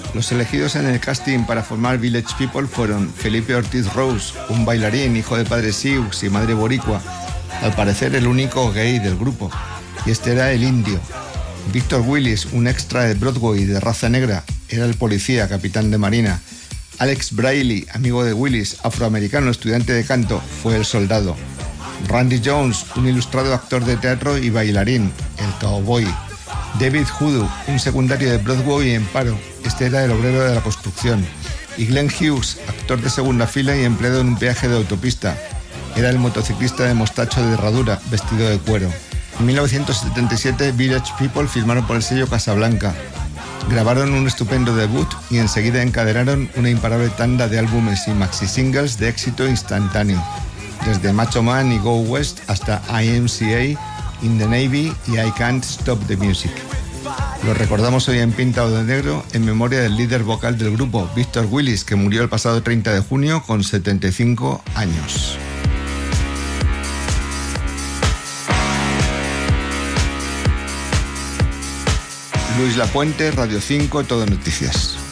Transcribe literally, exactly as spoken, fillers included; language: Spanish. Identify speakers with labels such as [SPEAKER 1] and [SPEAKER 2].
[SPEAKER 1] Los elegidos en el casting para formar Village People fueron Felipe Ortiz Rose, un bailarín, hijo de padre sioux y madre boricua, al parecer el único gay del grupo, y este era el indio. Victor Willis, un extra de Broadway de raza negra, era el policía, capitán de marina. Alex Brailey, amigo de Willis, afroamericano, estudiante de canto, fue el soldado. Randy Jones, un ilustrado actor de teatro y bailarín, el cowboy. David Hoodoo, un secundario de Broadway en paro, este era el obrero de la construcción. Y Glenn Hughes, actor de segunda fila y empleado en un peaje de autopista, era el motociclista de mostacho de herradura, vestido de cuero. En mil novecientos setenta y siete, Village People firmaron por el sello Casablanca. Grabaron un estupendo debut y enseguida encadenaron una imparable tanda de álbumes y maxi-singles de éxito instantáneo, desde Macho Man y Go West hasta I M C A, In the Navy y I Can't Stop the Music. Lo recordamos hoy en Pintado de Negro en memoria del líder vocal del grupo, Victor Willis, que murió el pasado treinta de junio con setenta y cinco años. Luis Lapuente, Radio cinco, Todo Noticias.